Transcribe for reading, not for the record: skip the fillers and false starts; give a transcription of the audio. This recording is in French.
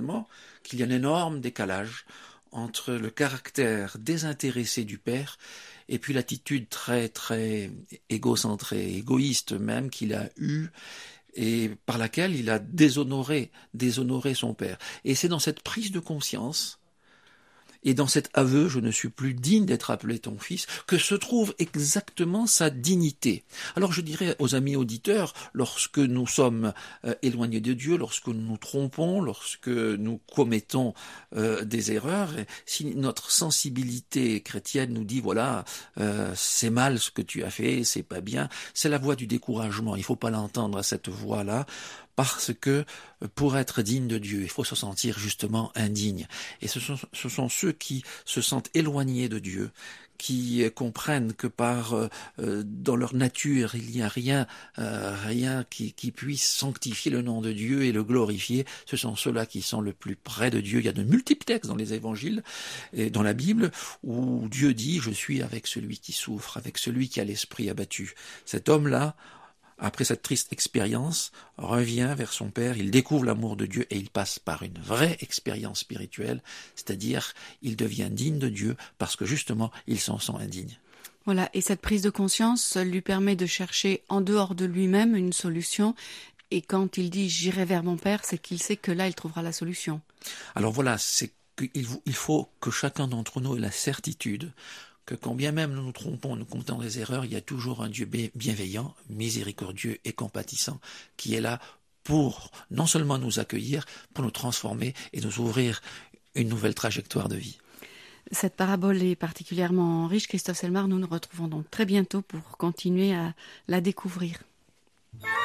simplement qu'il y a un énorme décalage entre le caractère désintéressé du père et puis l'attitude très très égocentrée, égoïste même qu'il a eue et par laquelle il a déshonoré son père. Et c'est dans cette prise de conscience et dans cet aveu, je ne suis plus digne d'être appelé ton fils, que se trouve exactement sa dignité. Alors je dirais aux amis auditeurs, lorsque nous sommes éloignés de Dieu, lorsque nous nous trompons, lorsque nous commettons des erreurs, si notre sensibilité chrétienne nous dit voilà, c'est mal ce que tu as fait, c'est pas bien, c'est la voix du découragement. Il ne faut pas l'entendre à cette voix-là. Parce que pour être digne de Dieu, il faut se sentir justement indigne. Et ce sont ceux qui se sentent éloignés de Dieu, qui comprennent que dans leur nature il n'y a rien qui puisse sanctifier le nom de Dieu et le glorifier. Ce sont ceux-là qui sont le plus près de Dieu. Il y a de multiples textes dans les évangiles et dans la Bible où Dieu dit « Je suis avec celui qui souffre, avec celui qui a l'esprit abattu ». Cet homme-là, après cette triste expérience, revient vers son père, il découvre l'amour de Dieu et il passe par une vraie expérience spirituelle, c'est-à-dire il devient digne de Dieu parce que justement il s'en sent indigne. Voilà, et cette prise de conscience lui permet de chercher en dehors de lui-même une solution. Et quand il dit « j'irai vers mon père », c'est qu'il sait que là il trouvera la solution. Alors voilà, c'est qu'il faut que chacun d'entre nous ait la certitude que quand bien même nous nous trompons, nous commettons des erreurs, il y a toujours un Dieu bienveillant, miséricordieux et compatissant qui est là pour non seulement nous accueillir, pour nous transformer et nous ouvrir une nouvelle trajectoire de vie. Cette parabole est particulièrement riche. Christophe Selmar, nous nous retrouvons donc très bientôt pour continuer à la découvrir.